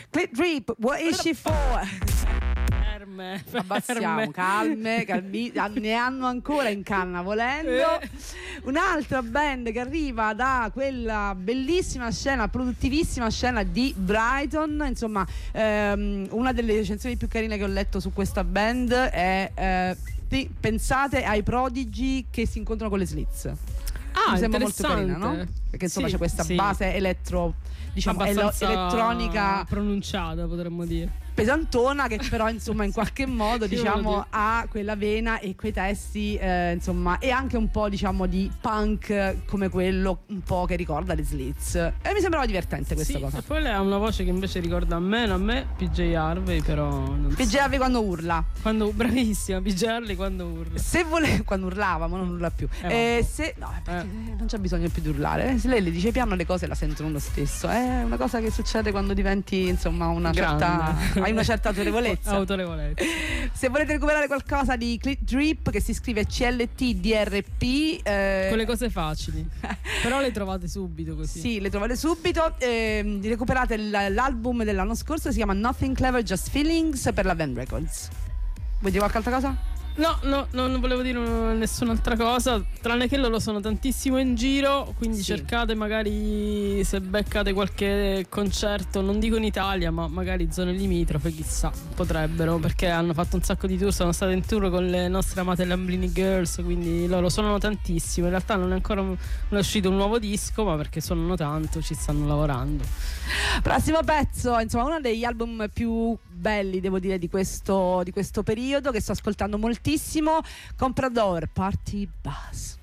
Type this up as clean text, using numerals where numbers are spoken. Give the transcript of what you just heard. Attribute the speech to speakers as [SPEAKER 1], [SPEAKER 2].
[SPEAKER 1] Clit Drip, what is she for?
[SPEAKER 2] Ferme.
[SPEAKER 1] Abbassiamo, calmi, ne hanno ancora in canna volendo. Un'altra band che arriva da quella bellissima scena, produttivissima scena di Brighton. Insomma, una delle recensioni più carine che ho letto su questa band è pensate ai Prodigy che si incontrano con le Slits. Mi sembra molto carina, no? Perché insomma c'è questa base elettro, diciamo elettronica
[SPEAKER 2] pronunciata, potremmo dire,
[SPEAKER 1] pesantona, che però insomma in qualche modo diciamo ha quella vena e quei testi insomma, e anche un po' diciamo di punk come quello un po' che ricorda le Slits, e mi sembrava divertente questa cosa.
[SPEAKER 2] E poi lei ha una voce che invece ricorda a me PJ Harvey, però non
[SPEAKER 1] PJ Harvey quando urla,
[SPEAKER 2] bravissima PJ Harvey quando urla,
[SPEAKER 1] quando urlava, ma non urla più, non c'è bisogno più di urlare, se lei le dice piano le cose la sentono lo stesso, è una cosa che succede quando diventi insomma una hai una certa autorevolezza. Se volete recuperare qualcosa di Clit Drip, che si scrive CLTDRP,
[SPEAKER 2] con le cose facili però le trovate subito così.
[SPEAKER 1] Sì, le trovate subito. Recuperate l'album dell'anno scorso, si chiama Nothing Clever Just Feelings, per la Van Records. Vuoi dire qualche altra cosa?
[SPEAKER 2] No, non volevo dire nessun'altra cosa, tranne che loro sono tantissimo in giro, quindi cercate, magari se beccate qualche concerto, non dico in Italia, ma magari zone limitrofe, chissà, potrebbero, perché hanno fatto un sacco di tour, sono state in tour con le nostre amate Lamborghini Girls, quindi loro suonano tantissimo. In realtà non è uscito un nuovo disco, ma perché suonano tanto, ci stanno lavorando.
[SPEAKER 1] Prossimo pezzo, insomma, uno degli album più belli, devo dire, di questo periodo, che sto ascoltando moltissimo, Comprador, Party Bus.